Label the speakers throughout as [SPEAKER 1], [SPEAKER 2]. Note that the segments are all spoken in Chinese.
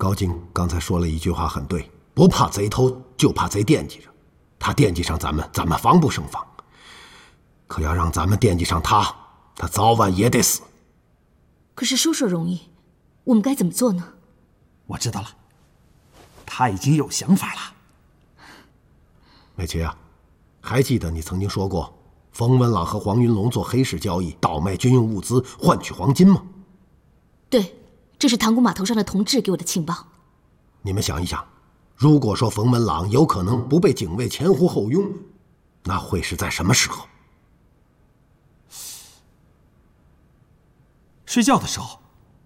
[SPEAKER 1] 高进刚才说了一句话很对，不怕贼偷，就怕贼惦记着。他惦记上咱们，咱们防不胜防；可要让咱们惦记上他，他早晚也得死。
[SPEAKER 2] 可是说说容易，我们该怎么做呢？
[SPEAKER 3] 我知道了，他已经有想法了。
[SPEAKER 1] 美琪啊，还记得你曾经说过，冯文朗和黄云龙做黑市交易，倒卖军用物资换取黄金吗？
[SPEAKER 2] 对，这是塘沽码头上的同志给我的情报。
[SPEAKER 1] 你们想一想，如果说冯文朗有可能不被警卫前呼后拥，那会是在什么时候？
[SPEAKER 3] 睡觉的时候。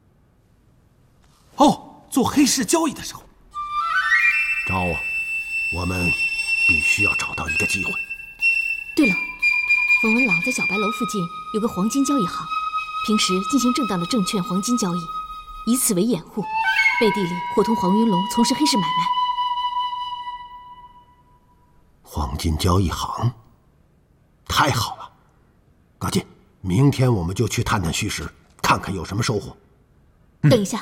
[SPEAKER 3] 哦，做黑市交易的时候。
[SPEAKER 1] 招啊，我们必须要找到一个机会。
[SPEAKER 2] 对了，冯文朗在小白楼附近有个黄金交易行，平时进行正当的证券黄金交易，以此为掩护，背地里伙同黄云龙从事黑市买卖。
[SPEAKER 1] 黄金交易行，太好了！高进，明天我们就去探探虚实，看看有什么收获。
[SPEAKER 2] 等一下，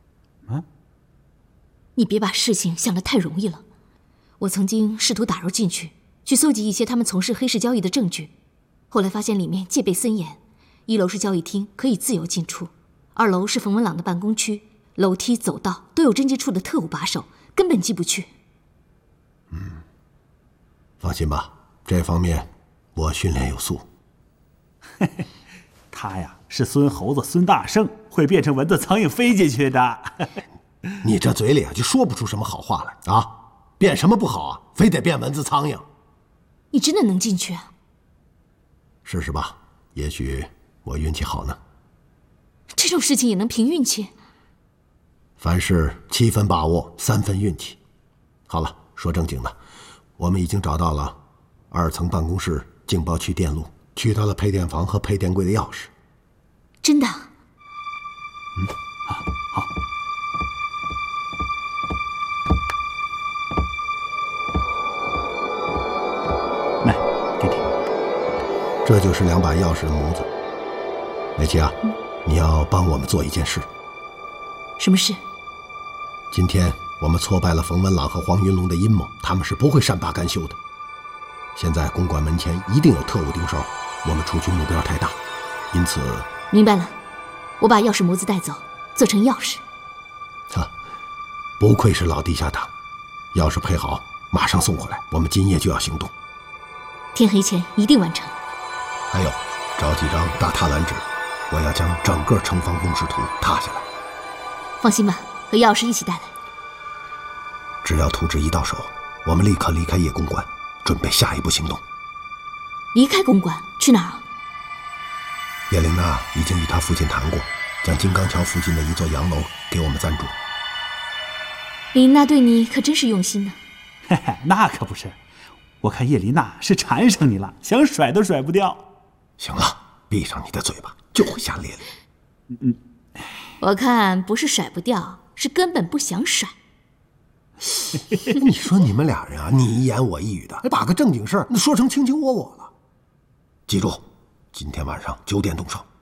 [SPEAKER 2] 你别把事情想得太容易了。我曾经试图打入进去，去搜集一些他们从事黑市交易的证据，后来发现里面戒备森严，1楼是交易厅，可以自由进出；2楼是冯文朗的办公区，楼梯、走道都有侦缉处的特务把守，根本进不去。
[SPEAKER 1] 放心吧，这方面我训练有素。
[SPEAKER 3] 他呀是孙猴子孙大圣，会变成蚊子苍蝇飞进去的。
[SPEAKER 1] 你这嘴里就说不出什么好话来啊！变什么不好啊？非得变蚊子苍蝇？
[SPEAKER 2] 你真的能进去啊？
[SPEAKER 1] 试试吧，也许我运气好呢。
[SPEAKER 2] 这种事情也能凭运气？
[SPEAKER 1] 凡事7分把握，3分运气。好了，说正经的，我们已经找到了2层办公室警报区电路，取到了配电房和配电柜的钥匙。
[SPEAKER 2] 真的？
[SPEAKER 3] 好。来，给你。
[SPEAKER 1] 这就是2把钥匙的模子。美琪啊，你要帮我们做一件事。
[SPEAKER 2] 什么事？
[SPEAKER 1] 今天我们挫败了冯文朗和黄云龙的阴谋，他们是不会善罢甘休的。现在公馆门前一定有特务盯梢，我们出去目标太大，因此……
[SPEAKER 2] 明白了，我把钥匙模子带走，做成钥匙。
[SPEAKER 1] 不愧是老地下党，钥匙配好，马上送回来，我们今夜就要行动。
[SPEAKER 2] 天黑前一定完成。
[SPEAKER 1] 还有，找几张大踏蓝纸，我要将整个城防工事图踏下来。
[SPEAKER 2] 放心吧，和钥匙一起带来。
[SPEAKER 1] 只要图纸一到手，我们立刻离开叶公馆，准备下一步行动。
[SPEAKER 2] 离开公馆去哪儿啊？
[SPEAKER 1] 叶玲娜已经与他父亲谈过，将金刚桥附近的一座洋楼给我们暂住。
[SPEAKER 2] 琳娜对你可真是用心呢。
[SPEAKER 3] 嘿嘿，那可不是，我看叶琳娜是缠上你了，想甩都甩不掉。
[SPEAKER 1] 行了，闭上你的嘴巴，就会瞎咧咧。
[SPEAKER 2] 我看不是甩不掉，是根本不想甩。
[SPEAKER 1] 你说你们俩人啊，你一言我一语的，把个正经事儿说成卿卿我我了。记住，今天晚上9点动手。